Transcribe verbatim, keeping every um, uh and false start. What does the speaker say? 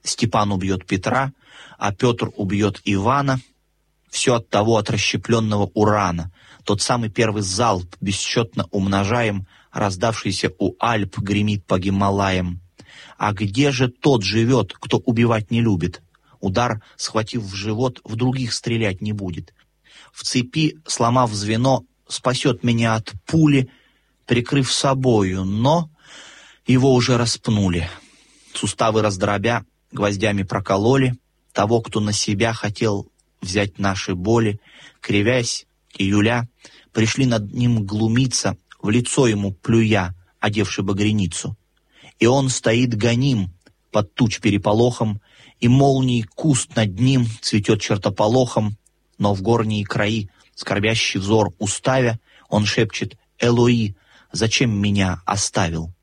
Степан убьет Петра, а Петр убьет Ивана. Все от того, от расщепленного урана. Тот самый первый залп бесчетно умножаем, раздавшийся у Альп гремит по Гималаям. А где же тот живет, кто убивать не любит? Удар, схватив в живот, в других стрелять не будет. В цепи, сломав звено, спасет меня от пули, прикрыв собою, но его уже распнули. Суставы раздробя, гвоздями прокололи того, кто на себя хотел взять наши боли. Кривясь и юля, пришли над ним глумиться, в лицо ему плюя, одевши багряницу. И он стоит гоним под туч переполохом, и молний куст над ним цветет чертополохом, но в горние краи, скорбящий взор уставя, он шепчет: «Элои, зачем меня оставил?»